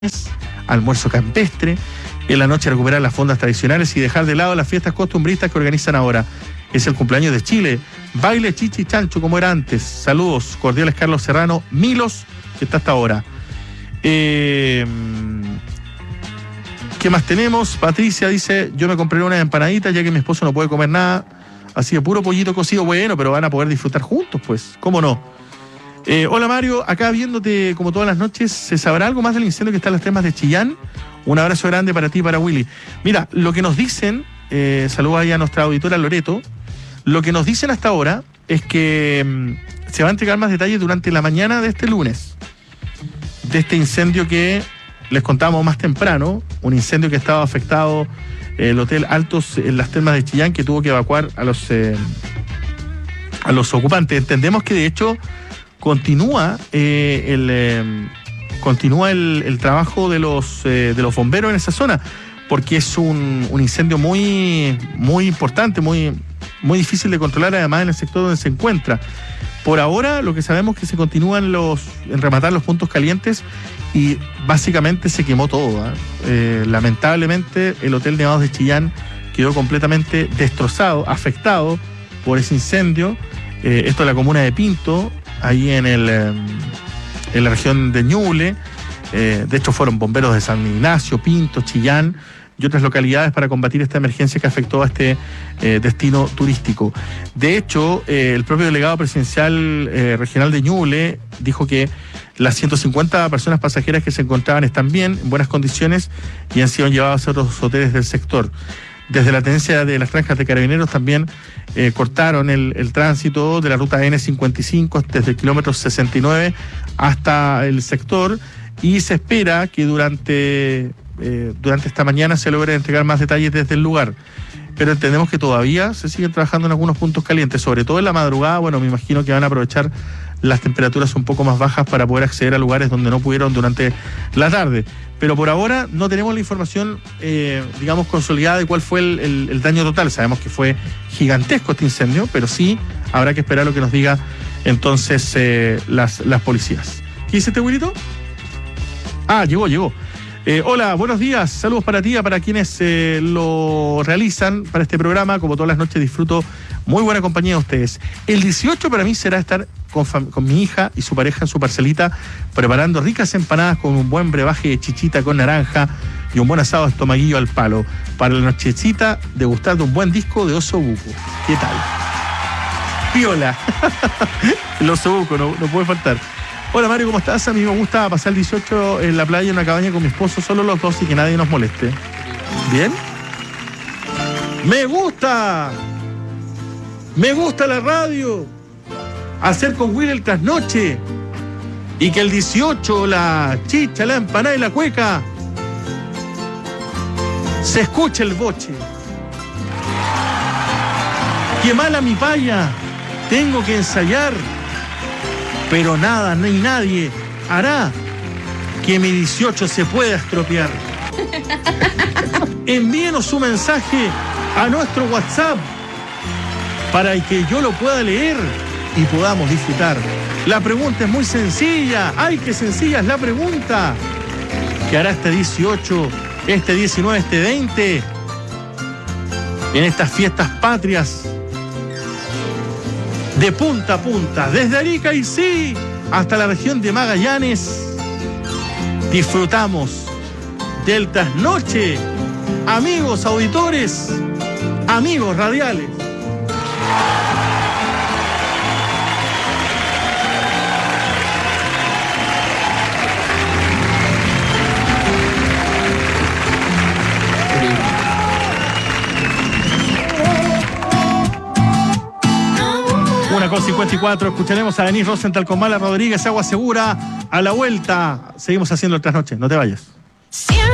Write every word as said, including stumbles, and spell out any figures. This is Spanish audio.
almuerzo campestre, en la noche recuperar las fondas tradicionales y dejar de lado las fiestas costumbristas que organizan ahora. Es el cumpleaños de Chile, baile chichi chancho como era antes. Saludos cordiales, Carlos Serrano Milos, que está hasta ahora. Eh, ¿Qué más tenemos? Patricia dice, yo me compré una empanadita ya que mi esposo no puede comer nada, así de puro pollito cocido, bueno, pero van a poder disfrutar juntos, pues, ¿cómo no? Eh, hola Mario, acá viéndote como todas las noches, ¿se sabrá algo más del incendio que está en las termas de Chillán? Un abrazo grande para ti y para Willy. Mira, lo que nos dicen, eh, saludos ahí a nuestra auditora Loreto, lo que nos dicen hasta ahora es que mmm, se va a entregar más detalles durante la mañana de este lunes, de este incendio que les contamos más temprano, un incendio que estaba afectado eh, el Hotel Altos en las termas de Chillán, que tuvo que evacuar a los, eh, a los ocupantes. Entendemos que de hecho continúa eh, el eh, continúa el, el trabajo de los eh, de los bomberos en esa zona, porque es un, un incendio muy muy importante, muy muy difícil de controlar, además en el sector donde se encuentra. Por ahora lo que sabemos es que se continúan los en rematar los puntos calientes y básicamente se quemó todo, ¿eh? Eh, lamentablemente el Hotel Nevados de Chillán quedó completamente destrozado, afectado por ese incendio. Eh, esto es la comuna de Pinto, ahí en el eh, en la región de Ñuble. Eh, de hecho fueron bomberos de San Ignacio, Pinto, Chillán y otras localidades para combatir esta emergencia que afectó a este eh, destino turístico. De hecho, eh, el propio delegado presidencial eh, regional de Ñuble dijo que las ciento cincuenta personas pasajeras que se encontraban están bien, en buenas condiciones y han sido llevadas a otros hoteles del sector. Desde la tenencia de las franjas de carabineros también eh, cortaron el, el tránsito de la ruta ene cincuenta y cinco desde el kilómetro sesenta y nueve hasta el sector, y se espera que durante, eh, durante esta mañana se logren entregar más detalles desde el lugar. Pero entendemos que todavía se siguen trabajando en algunos puntos calientes, sobre todo en la madrugada. Bueno, me imagino que van a aprovechar las temperaturas un poco más bajas para poder acceder a lugares donde no pudieron durante la tarde. Pero por ahora no tenemos la información, eh, digamos, consolidada de cuál fue el, el, el daño total. Sabemos que fue gigantesco este incendio, pero sí habrá que esperar lo que nos diga entonces eh, las, las policías. ¿Qué dice este güirito? Ah, llegó, llegó. Eh, hola, buenos días, saludos para ti, para quienes eh, lo realizan para este programa. Como todas las noches disfruto muy buena compañía de ustedes. El dieciocho para mí será estar con, con mi hija y su pareja en su parcelita preparando ricas empanadas con un buen brebaje de chichita con naranja y un buen asado de estomaguillo al palo. Para la nochecita, degustando un buen disco de Oso Buco. ¿Qué tal? Piola. El Oso Buco no, no puede faltar. Hola Mario, ¿cómo estás? A mí me gusta pasar el dieciocho en la playa, en una cabaña con mi esposo, solo los dos y que nadie nos moleste. ¿Bien? ¡Me gusta! ¡Me gusta la radio! Hacer con Will el trasnoche. Y que el dieciocho, la chicha, la empanada y la cueca, se escuche el boche. ¡Qué mala mi paya! Tengo que ensayar. Pero nada ni nadie hará que mi dieciocho se pueda estropear. Envíenos su mensaje a nuestro WhatsApp para que yo lo pueda leer y podamos disfrutar. La pregunta es muy sencilla. ¡Ay, qué sencilla es la pregunta! ¿Qué hará este dieciocho, este diecinueve, este veinte en estas fiestas patrias? De punta a punta, desde Arica y sí hasta la región de Magallanes, disfrutamos del trasnoche, amigos auditores, amigos radiales. Una con cincuenta y cuatro, escucharemos a Denise Rosenthal con Mala Rodríguez, Agua Segura. A la vuelta seguimos haciendo el trasnoche, no te vayas.